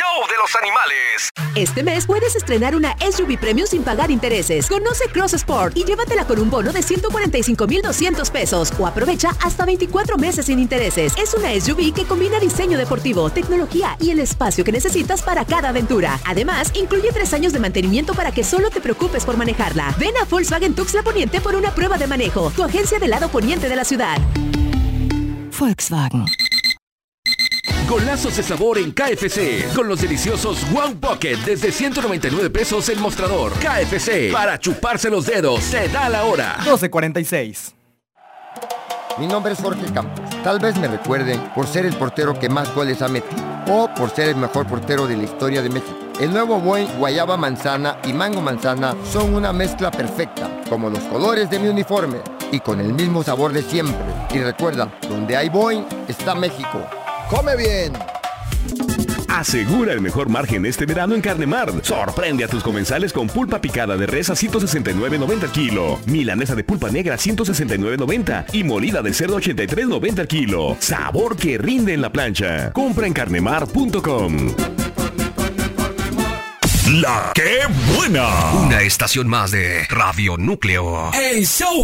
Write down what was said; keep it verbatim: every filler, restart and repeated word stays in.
show de los animales. Este mes puedes estrenar una S U V Premium sin pagar intereses. Conoce Cross Sport y llévatela con un bono de ciento cuarenta y cinco mil doscientos pesos o aprovecha hasta veinticuatro meses sin intereses. Es una S U V que combina diseño deportivo, tecnología y el espacio que necesitas para cada aventura. Además, incluye tres años de mantenimiento para que solo te preocupes por manejarla. Ven a Volkswagen Tuxtla Poniente por una prueba de manejo. Tu agencia del lado poniente de la ciudad. Volkswagen. Golazos de sabor en K F C. Con los deliciosos One Pocket desde ciento noventa y nueve pesos el mostrador. K F C. Para chuparse los dedos. Se da la hora. doce cuarenta y seis. Mi nombre es Jorge Campos. Tal vez me recuerden por ser el portero que más goles ha metido o por ser el mejor portero de la historia de México. El nuevo Boing Guayaba Manzana y Mango Manzana son una mezcla perfecta, como los colores de mi uniforme y con el mismo sabor de siempre. Y recuerda, donde hay Boing está México. ¡Come bien! Asegura el mejor margen este verano en Carnemar. Sorprende a tus comensales con pulpa picada de res a ciento sesenta y nueve noventa el kilo, milanesa de pulpa negra a ciento sesenta y nueve noventa y molida de cerdo ochenta y tres noventa el kilo. Sabor que rinde en la plancha. Compra en carnemar punto com. La que buena. Una estación más de Radio Núcleo. El show